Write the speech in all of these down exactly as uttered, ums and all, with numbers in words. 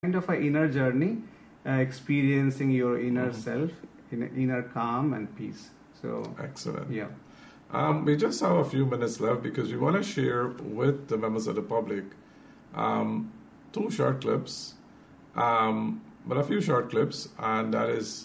kind of an inner journey, uh, experiencing your inner Mm-hmm. self, in, inner calm and peace. So, Excellent. yeah. Um, we just have a few minutes left because we want to share with the members of the public um, two short clips, um, but a few short clips, and that is,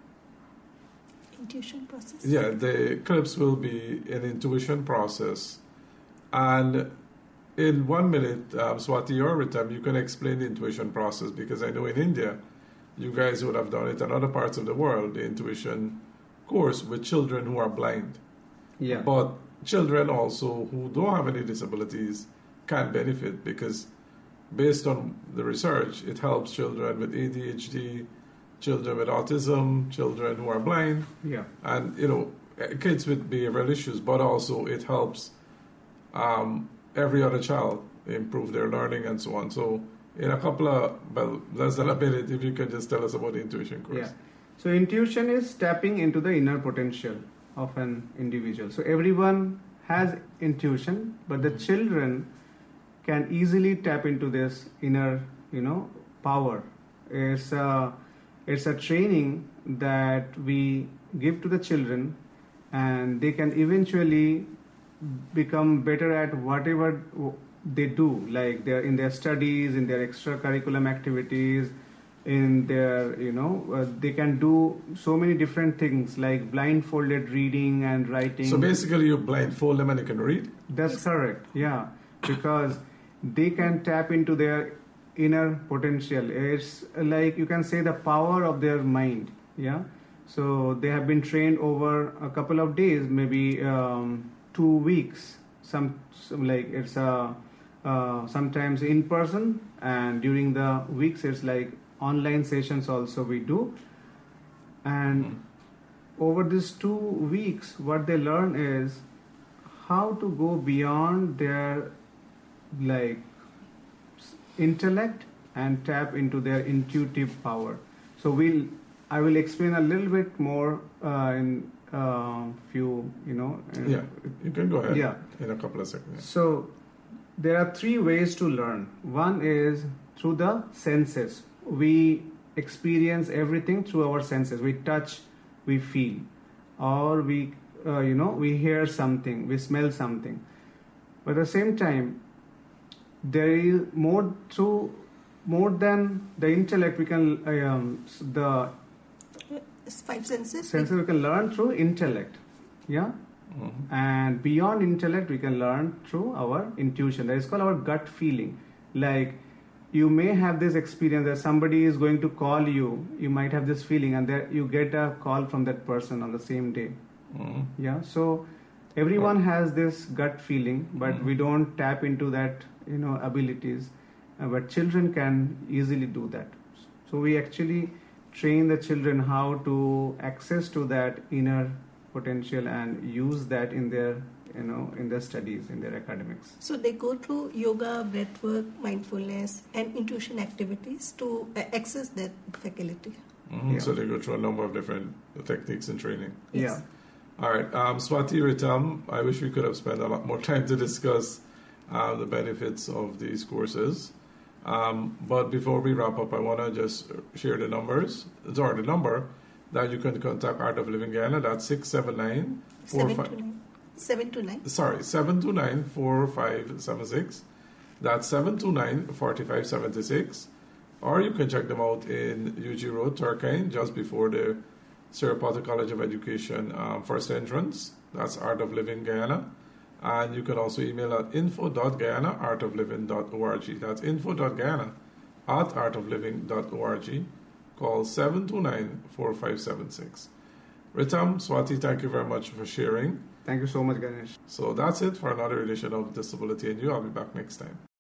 Intuition process. yeah, the clips will be an intuition process. And in one minute, um, Swati or Ritam, you can explain the intuition process, because I know in India, you guys would have done it in other parts of the world, the intuition course with children who are blind. Yeah. But children also who don't have any disabilities can benefit, because based on the research, it helps children with A D H D, children with autism, children who are blind, Yeah. and you know, kids with behavioral issues. But also it helps um, every other child improve their learning and so on. So in a couple of, well, less than a minute, if you can just tell us about the intuition course. Yeah. So intuition is tapping into the inner potential of an individual. So everyone has intuition, but the children can easily tap into this inner, you know, power. It's a, it's a training that we give to the children, and they can eventually become better at whatever they do, like they're in their studies, in their extracurriculum activities, in their, you know, uh, they can do so many different things like blindfolded reading and writing. So basically you blindfold them and they can read? That's correct, yeah, because they can tap into their inner potential. It's like, you can say, the power of their mind, yeah. So they have been trained over a couple of days, maybe um, two weeks, some, some like it's a uh, sometimes in person, and during the weeks it's like online sessions also we do. And mm-hmm. over these two weeks, what they learn is how to go beyond their like intellect and tap into their intuitive power. So we'll I will explain a little bit more uh, in a uh, few, you know. Yeah, you can go ahead. Yeah. In a couple of seconds. So there are three ways to learn. One is through the senses. We experience everything through our senses. We touch, we feel, or we, uh, you know, we hear something, we smell something. But at the same time, there is more through, more than the intellect. We can uh, um, the It's five senses. senses we can learn through intellect, yeah. Mm-hmm. And beyond intellect, we can learn through our intuition. That is called our gut feeling. Like, you may have this experience that somebody is going to call you. You might have this feeling, and that you get a call from that person on the same day. Mm-hmm. Yeah. So everyone Oh. has this gut feeling, but Mm-hmm. we don't tap into that, you know, abilities. Uh, but children can easily do that. So we actually train the children how to access to that inner potential and use that in their, you know, in their studies, in their academics. So they go through yoga, breathwork, mindfulness, and intuition activities to uh, access that faculty. Mm-hmm. Yeah. So they go through a number of different techniques and training. Yeah. All right. Um, Swati, Ritam, I wish we could have spent a lot more time to discuss uh, the benefits of these courses. Um, but before we wrap up, I want to just share the numbers, or the number that you can contact Art of Living Guyana. That's six seven nine four five. seven two nine. Sorry, seven two nine four five seven six. That's seven two nine four five seven six. Or you can check them out in U G Road, Turkine, just before the Sir Potter College of Education um, first entrance. That's Art of Living Guyana. And you can also email at info dot guyana art of living dot org. That's info dot guyana at art of living dot org. Call seven two nine four five seven six. Ritam, Swati, thank you very much for sharing. Thank you so much, Ganesh. So that's it for another edition of Disability and You. I'll be back next time.